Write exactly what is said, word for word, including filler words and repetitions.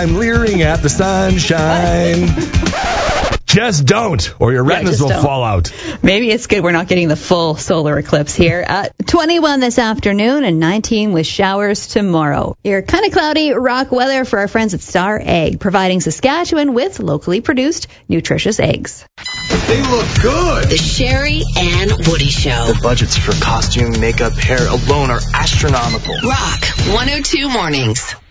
I'm leering at the sunshine. Just don't, or your retinas yeah, will don't. fall out. Maybe it's good we're not getting the full solar eclipse here. Uh, twenty-one this afternoon and nineteen with showers tomorrow. Your kind of cloudy rock weather for our friends at Star Egg, providing Saskatchewan with locally produced, nutritious eggs. They look good. The Sherry and Woody Show. The budgets for costume, makeup, hair alone are astronomical. Rock one oh two Mornings.